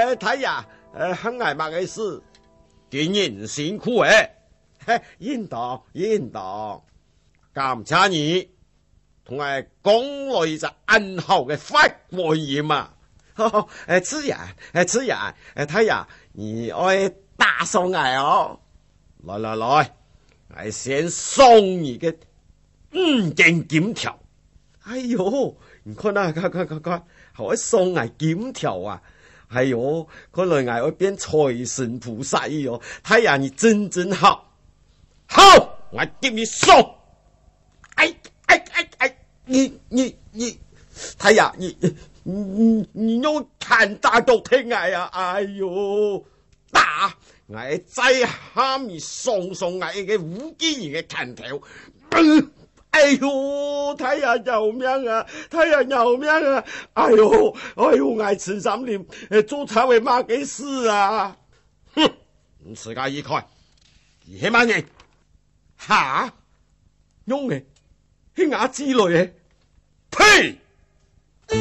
太爷，很爱嘛个事， 今日辛苦诶， 应当， 感谢你同我讲了一只很好嘅法国言嘛。 此言，太爷，你爱打上来哦。 来，我先送你嘅5件金条。 哎呦，你看啊，看，好送来金条啊！哎呦，看来我变财神菩萨哟！太爷，你真好， 好，我给你送。 哎，你，太爷，你用看大都听啊呀！哎呦， 打！我再下面送我嘅5件嘅砍头。 哎呦，太爷救命啊！太爷救命啊！哎呦，我陈三年做差为嘛嘅事啊？ 哼，你自家一看，你係乜人？ 哈？用嘅，係牙之類嘅。 呸！